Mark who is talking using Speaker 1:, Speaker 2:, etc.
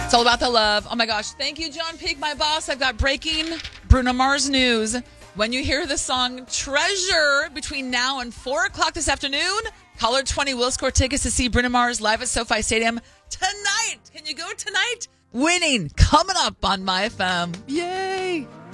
Speaker 1: It's all about the love. Oh my gosh. Thank you, John Peake, my boss. I've got breaking Bruno Mars news. When you hear the song Treasure between now and 4 o'clock this afternoon, caller 20 will score tickets to see Bruno Mars live at SoFi Stadium tonight. Can you go tonight? Winning coming up on My FM. Yay.